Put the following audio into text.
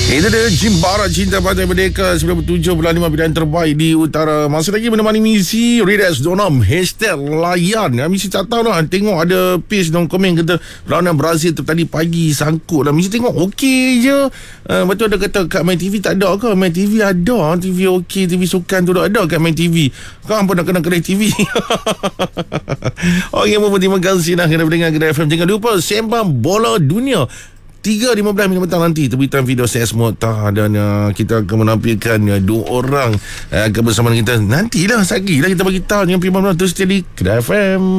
Itu dia Jimbara Cinta Pantai Merdeka 97.5 pilihan terbaik di utara. Masih lagi menemani misi Redax.com #layan. Misi tak tahu lah, tengok ada page dan komen kata perlawanan Brazil tu tadi pagi sangkut lah. Misi tengok okey je. Betul ada kata kat Main TV tak ada ke? Main TV ada. TV okey, TV sukan tu ada kat Main TV. Kau pun nak kena kedai TV. Okey, terima kasih nak kena mendengar Kedai FM. Jangan lupa sembang bola dunia 3.15 minit petang nanti terbitan video saya semua dan kita akan menampilkan dua orang kebersamaan kita nantilah. Lagi lah kita bagi tahu dengan Prima terus jadi Kedai FM.